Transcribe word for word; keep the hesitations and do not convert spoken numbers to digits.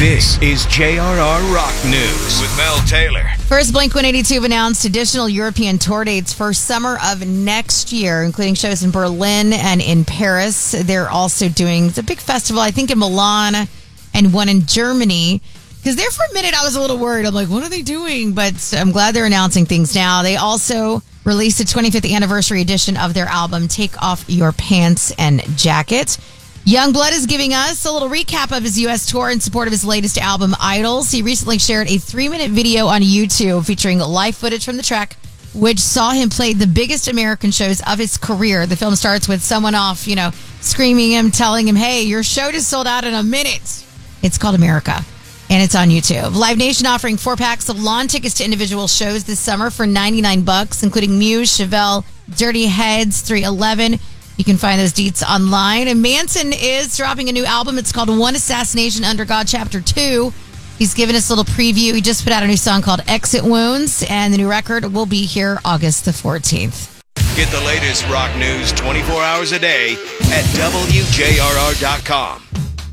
This is J R R Rock News with Mel Taylor. First, Blink one eighty-two have announced additional European tour dates for summer of next year, including shows in Berlin and in Paris. They're also doing a big festival, I think, in Milan and one in Germany. Because there for a minute, I was a little worried. I'm like, what are they doing? But I'm glad they're announcing things now. They also released a twenty-fifth anniversary edition of their album, Take Off Your Pants and Jacket. Youngblood is giving us a little recap of his U S tour in support of his latest album, Idols. He recently shared a three-minute video on YouTube featuring live footage from the trek, which saw him play the biggest American shows of his career. The film starts with someone off, you know, screaming him, telling him, hey, your show just sold out in a minute. It's called America, and it's on YouTube. Live Nation offering four packs of lawn tickets to individual shows this summer for ninety-nine bucks, including Muse, Chevelle, Dirty Heads, three eleven. You can find those deets online. And Manson is dropping a new album. It's called One Assassination Under God Chapter two. He's given us a little preview. He just put out a new song called Exit Wounds, and the new record will be here August the fourteenth. Get the latest rock news twenty-four hours a day at W J R R dot com.